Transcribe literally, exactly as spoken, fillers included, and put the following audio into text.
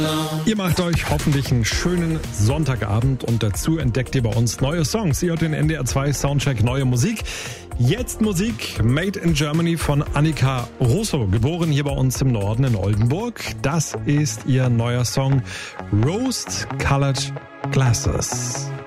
Ihr macht euch hoffentlich einen schönen Sonntagabend und dazu entdeckt ihr bei uns neue Songs. Ihr hört den N D R zwei Soundcheck Neue Musik. Jetzt Musik Made in Germany von Annika Russo, geboren hier bei uns im Norden in Oldenburg. Das ist ihr neuer Song Rose Colored Glasses.